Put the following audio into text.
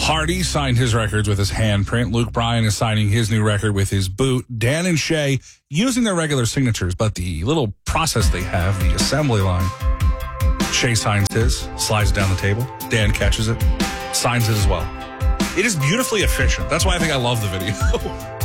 Hardy signed his records with his handprint. Luke Bryan is signing his new record with his boot. Dan and Shay using their regular signatures, but the little process they have, the assembly line. Shay signs his, slides it down the table. Dan catches it, signs it as well. It is beautifully efficient. That's why I think I love the video.